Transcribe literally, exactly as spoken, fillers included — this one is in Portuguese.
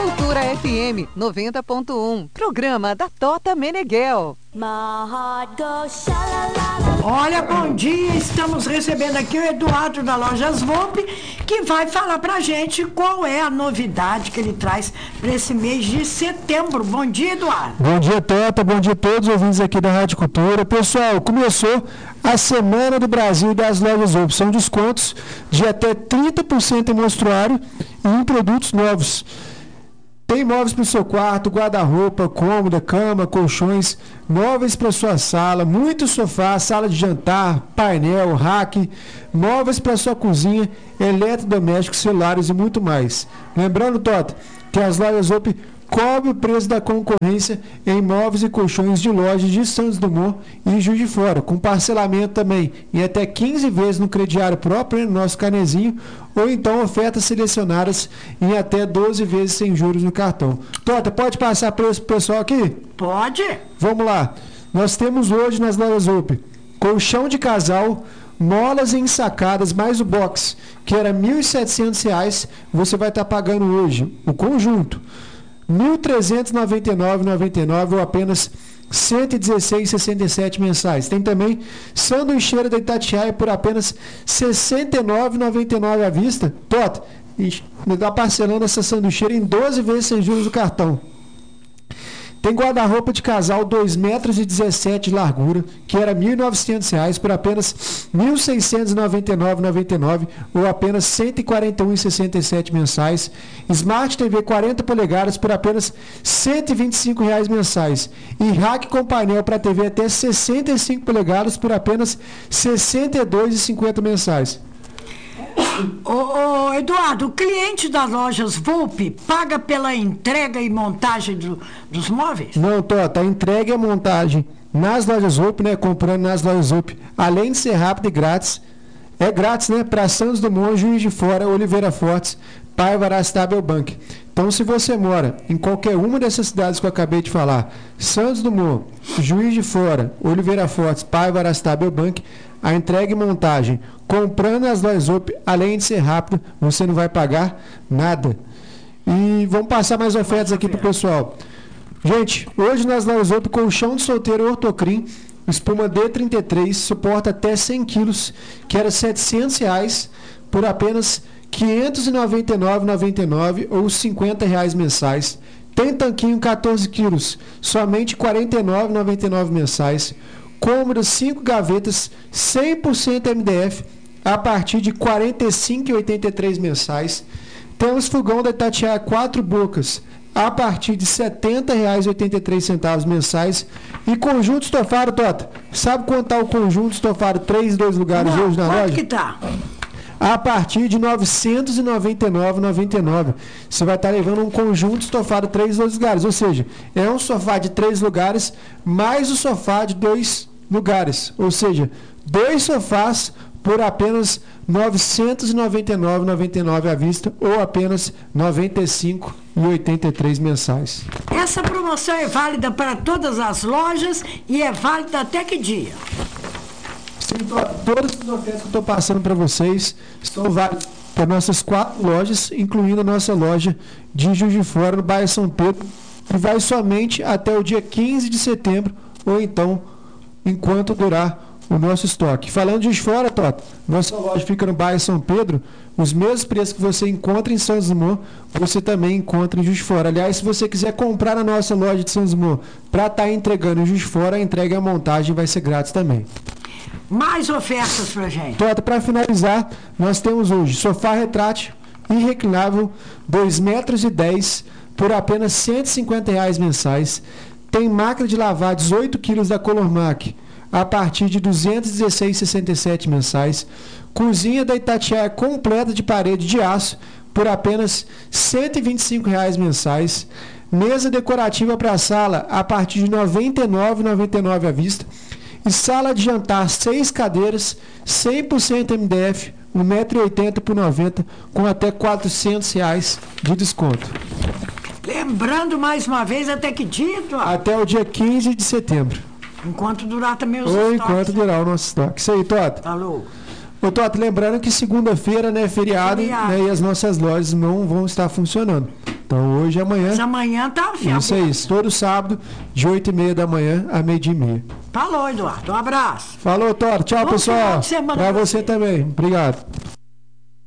Cultura F M noventa ponto um, programa da Tota Meneghel. Olha, bom dia, estamos recebendo aqui o Eduardo da Lojas Volpe, que vai falar pra gente qual é a novidade que ele traz para esse mês de setembro. Bom dia, Eduardo. Bom dia, Tota, bom dia a todos os ouvintes aqui da Rádio Cultura. Pessoal, começou a Semana do Brasil das Lojas Volpe. São descontos de até trinta por cento em mostruário e em produtos novos. Tem móveis para o seu quarto, guarda-roupa, cômoda, cama, colchões, móveis para sua sala, muito sofá, sala de jantar, painel, rack, móveis para sua cozinha, eletrodomésticos, celulares e muito mais. Lembrando, Tota, que as Lojas Volpe cobre o preço da concorrência em móveis e colchões de lojas de Santos Dumont e Juiz de Fora, com parcelamento também em até quinze vezes no crediário próprio, no nosso carnezinho, ou então ofertas selecionadas em até doze vezes sem juros no cartão. Tota, pode passar preço pro pessoal aqui? Pode. Vamos lá. Nós temos hoje nas Lojas Volpe colchão de casal, molas ensacadas mais o box, que era mil e setecentos reais, você vai estar pagando hoje o conjunto mil trezentos e noventa e nove reais e noventa e nove centavos ou apenas cento e dezesseis reais e sessenta e sete centavos mensais. Tem também sanduicheira da Itatiaia por apenas sessenta e nove reais e noventa e nove centavos à vista. Tota, está parcelando essa sanduicheira em doze vezes sem juros do cartão. Tem guarda-roupa de casal dois metros e dezessete de largura, que era mil e novecentos reais por apenas mil seiscentos e noventa e nove reais e noventa e nove centavos ou apenas cento e quarenta e um reais e sessenta e sete centavos mensais. Smart T V quarenta polegadas por apenas cento e vinte e cinco reais mensais. E rack com painel para T V até sessenta e cinco polegadas por apenas sessenta e dois reais e cinquenta centavos mensais. Ô, ô, Eduardo, o cliente das Lojas Volpe paga pela entrega e montagem do, dos móveis? Não, Tota, a entrega e a montagem nas Lojas Volpe, né, comprando nas Lojas Volpe, além de ser rápido e grátis, é grátis, né, para Santos Dumont, Juiz de Fora, Oliveira Fortes, Paiva, Arastá, Bank. Então, se você mora em qualquer uma dessas cidades que eu acabei de falar, Santos Dumont, Juiz de Fora, Oliveira Fortes, Paiva, Arastá, Bank, a entrega e montagem, comprando as Lojas Volpe, além de ser rápido, você não vai pagar nada. E vamos passar mais ofertas aqui para o pessoal. Gente, hoje nas Lojas Volpe, colchão de solteiro Ortocrim, espuma D trinta e três, suporta até cem quilos, que era setecentos reais, por apenas quinhentos e noventa e nove reais e noventa e nove centavos ou cinquenta reais mensais. Tem tanquinho quatorze quilos, somente quarenta e nove reais e noventa e nove centavos mensais. Cômodas cinco gavetas, cem por cento M D F, a partir de quarenta e cinco reais e oitenta e três centavos mensais. Temos fogão da Itatiaia quatro bocas, a partir de setenta reais e oitenta e três centavos mensais. E conjunto estofado, Tota, sabe quanto está o conjunto estofado três, dois lugares Não, hoje na quanto loja? que tá? A partir de novecentos e noventa e nove reais e noventa e nove centavos. Você vai estar levando um conjunto estofado três, dois lugares. Ou seja, é um sofá de três lugares mais o sofá de dois lugares. Ou seja, dois sofás por apenas novecentos e noventa e nove reais e noventa e nove centavos à vista ou apenas noventa e cinco reais e oitenta e três centavos mensais. Essa promoção é válida para todas as lojas e é válida até que dia? Sim, todas as ofertas que eu estou passando para vocês estão válidas para nossas quatro lojas, incluindo a nossa loja de Juiz de Fora, no bairro São Pedro, que vai somente até o dia quinze de setembro, ou então, enquanto durar o nosso estoque. Falando de Juiz de Fora, Tota, nossa loja fica no bairro São Pedro, os mesmos preços que você encontra em Santos Dumont, você também encontra em Juiz de Fora. Aliás, se você quiser comprar na nossa loja de Santos Dumont para estar tá entregando em Juiz de Fora, a entrega e a montagem vai ser grátis também. Mais ofertas pra gente. Tota, para finalizar, nós temos hoje sofá retrátil e reclinável dois metros e dez por apenas cento e cinquenta reais mensais. Tem máquina de lavar dezoito quilos da Colormac a partir de duzentos e dezesseis reais e sessenta e sete centavos mensais. Cozinha da Itatiaia completa de parede de aço por apenas cento e vinte e cinco reais mensais. Mesa decorativa para a sala a partir de noventa e nove reais e noventa e nove centavos à vista. E sala de jantar, seis cadeiras, cem por cento M D F, um metro e oitenta por noventa, com até quatrocentos reais de desconto. Lembrando mais uma vez, até que dia, Eduardo? Até o dia quinze de setembro. Enquanto durar também os Ou estoques. enquanto durar o nosso estoque. Isso aí, Tota. Alô? Ô, Tota, lembrando que segunda-feira, né, feriado, Feriado. né, e as nossas lojas não vão estar funcionando. Então hoje e amanhã. Mas amanhã tá fiado. Isso aí, todo sábado, de oito e meia da manhã a meio-dia e meia. Falou, Eduardo. Um abraço. Falou, Toro. Tchau, Bom pessoal. final de semana Pra pra você você. também. Obrigado.